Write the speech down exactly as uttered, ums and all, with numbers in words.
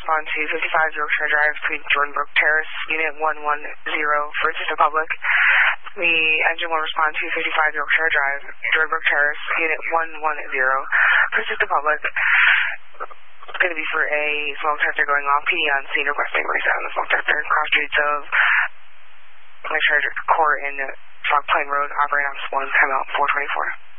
respond to fifty-five Yorkshire Drive, Suite Jordan Brook Terrace, Unit one one zero for Assistant Public. The engine will respond to fifty-five Yorkshire Drive, Jordan Brook Terrace, Unit one one zero for Assistant Public. It's going to be for a smoke detector going off. P D on scene requesting reset on the smoke detector. Cross streets of Lake Charger Court and Frog Plain Road, operating on one, timeout four twenty-four.